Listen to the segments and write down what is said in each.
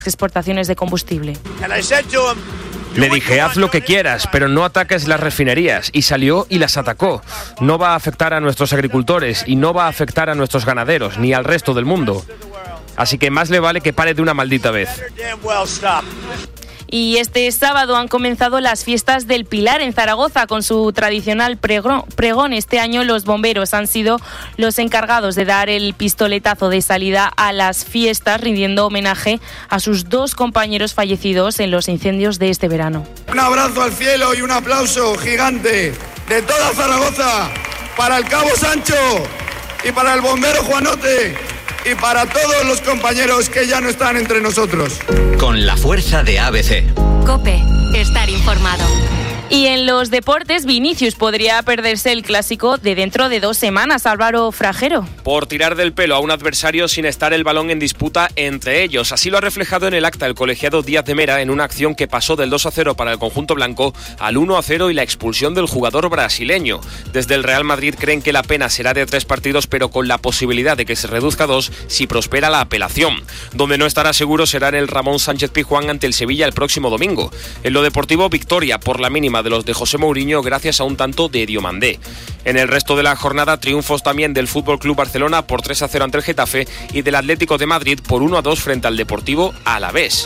exportaciones de combustible. Le dije, haz lo que quieras, pero no ataques las refinerías, y salió y las atacó. No va a afectar a nuestros agricultores y no va a afectar a nuestros ganaderos, ni al resto del mundo. Así que más le vale que pare de una maldita vez. Y este sábado han comenzado las fiestas del Pilar en Zaragoza con su tradicional pregón. Este año los bomberos han sido los encargados de dar el pistoletazo de salida a las fiestas, rindiendo homenaje a sus 2 compañeros fallecidos en los incendios de este verano. Un abrazo al cielo y un aplauso gigante de toda Zaragoza para el Cabo Sancho y para el bombero Juanote y para todos los compañeros que ya no están entre nosotros. Con la fuerza de ABC. COPE, estar informado. Y en los deportes, Vinicius podría perderse el clásico de dentro de 2 semanas. Álvaro Fragero. Por tirar del pelo a un adversario sin estar el balón en disputa entre ellos. Así lo ha reflejado en el acta el colegiado Díaz de Mera en una acción que pasó del 2-0 para el conjunto blanco al 1-0 y la expulsión del jugador brasileño. Desde el Real Madrid creen que la pena será de 3 partidos, pero con la posibilidad de que se reduzca a 2 si prospera la apelación. Donde no estará seguro será en el Ramón Sánchez Pizjuán ante el Sevilla el próximo domingo. En lo deportivo, victoria por la mínima de los de José Mourinho gracias a un tanto de Diomandé. En el resto de la jornada, triunfos también del FC Barcelona por 3-0 ante el Getafe y del Atlético de Madrid por 1-2 frente al Deportivo Alavés.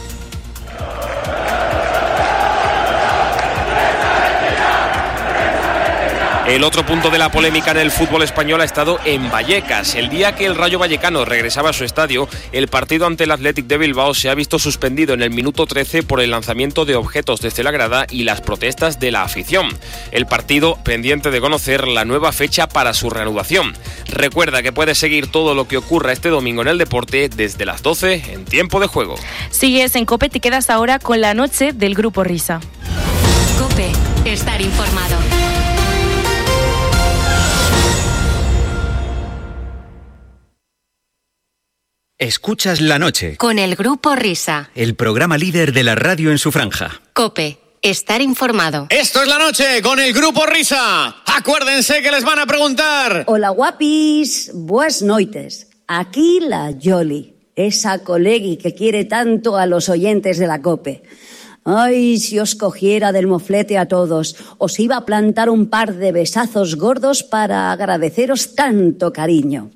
El otro punto de la polémica en el fútbol español ha estado en Vallecas. El día que el Rayo Vallecano regresaba a su estadio, el partido ante el Athletic de Bilbao se ha visto suspendido en el minuto 13 por el lanzamiento de objetos desde la grada y las protestas de la afición. El partido pendiente de conocer la nueva fecha para su reanudación. Recuerda que puedes seguir todo lo que ocurra este domingo en el deporte desde las 12 en Tiempo de Juego. Sigues en COPE, te quedas ahora con la noche del Grupo Risa. COPE, estar informado. Escuchas La Noche. Con el Grupo Risa. El programa líder de la radio en su franja. COPE, estar informado. Esto es La Noche con el Grupo Risa. Acuérdense que les van a preguntar. Hola guapis, buenas noites. Aquí la Yoli, esa colegui que quiere tanto a los oyentes de la COPE. Ay, si os cogiera del moflete a todos, os iba a plantar un par de besazos gordos para agradeceros tanto cariño.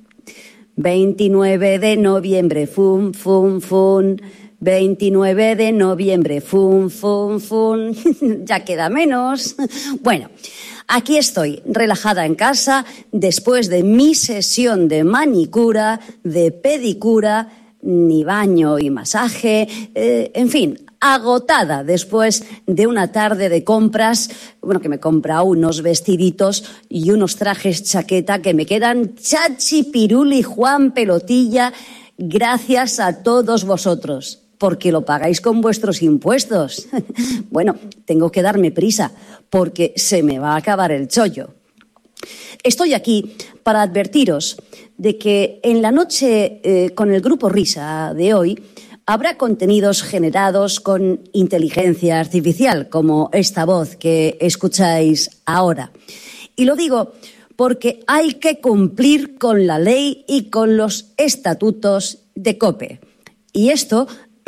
29 de noviembre, fum, fum, fum. 29 de noviembre, fum, fum, fum. Ya queda menos. Bueno, aquí estoy, relajada en casa, después de mi sesión de manicura, de pedicura, ni baño y masaje, en fin, agotada después de una tarde de compras, bueno, que me he comprado unos vestiditos y unos trajes chaqueta que me quedan chachi, piruli, Juan, pelotilla, gracias a todos vosotros, porque lo pagáis con vuestros impuestos. Bueno, tengo que darme prisa, porque se me va a acabar el chollo. Estoy aquí para advertiros de que en la noche con el Grupo Risa de hoy habrá contenidos generados con inteligencia artificial, como esta voz que escucháis ahora. Y lo digo porque hay que cumplir con la ley y con los estatutos de COPE. Y esto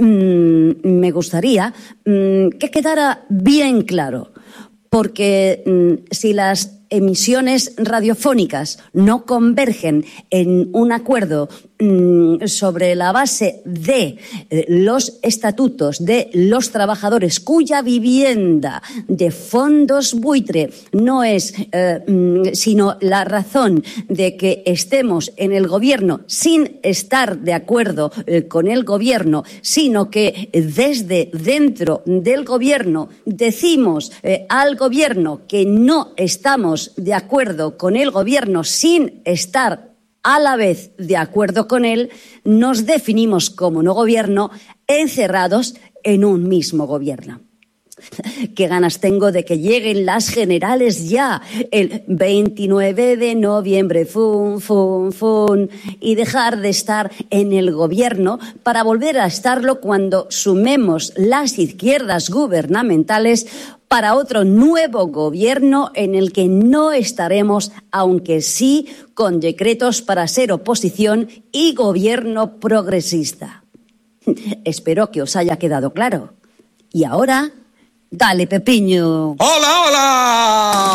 me gustaría que quedara bien claro, porque si las emisiones radiofónicas no convergen en un acuerdo sobre la base de los estatutos de los trabajadores cuya vivienda de fondos buitre no es sino la razón de que estemos en el gobierno sin estar de acuerdo con el gobierno, sino que desde dentro del gobierno decimos al gobierno que no estamos de acuerdo con el gobierno sin estar a la vez de acuerdo con él, nos definimos como no gobierno encerrados en un mismo gobierno. Qué ganas tengo de que lleguen las generales ya, el 29 de noviembre, fum, fum, fum, y dejar de estar en el gobierno para volver a estarlo cuando sumemos las izquierdas gubernamentales para otro nuevo gobierno en el que no estaremos, aunque sí con decretos para ser oposición y gobierno progresista. Espero que os haya quedado claro. Y ahora, dale, Pepiño. ¡Hola, hola!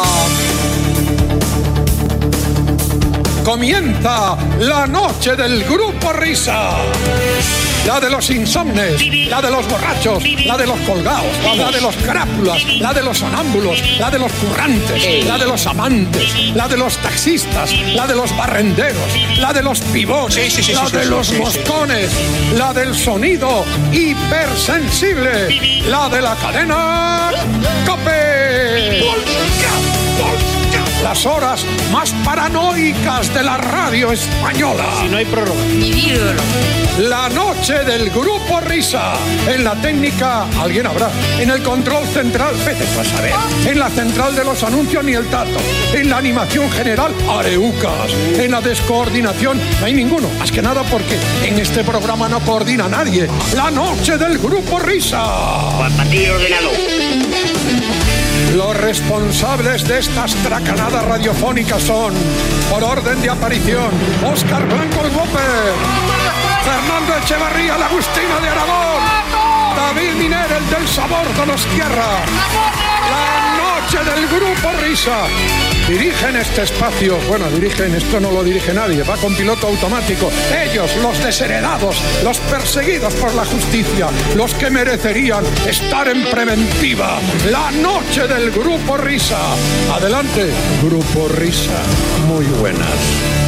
Comienza la noche del Grupo Risa. La de los insomnes, la de los borrachos, la de los colgados, la de los carápulas, la de los sonámbulos, la de los currantes, la de los amantes, la de los taxistas, la de los barrenderos, la de los pivots, la de los moscones, la del sonido hipersensible, la de la cadena COPE. Las horas más paranoicas de la radio española. Si no hay prórroga. La noche del Grupo Risa. En la técnica, alguien habrá. En el control central, vete tú a saber. En la central de los anuncios, ni el tato. En la animación general, areucas. En la descoordinación, no hay ninguno. Más que nada porque en este programa no coordina nadie. La noche del Grupo Risa. Los responsables de estas tracanadas radiofónicas son, por orden de aparición, Óscar Blanco el Whopper, Fernando Echevarría, la Agustina de Aragón, David Miner, el del sabor Donostiarra. La noche del Grupo Risa. Dirigen este espacio, esto no lo dirige nadie, va con piloto automático. Ellos, los desheredados, los perseguidos por la justicia, los que merecerían estar en preventiva. La noche del Grupo Risa. Adelante, Grupo Risa. Muy buenas.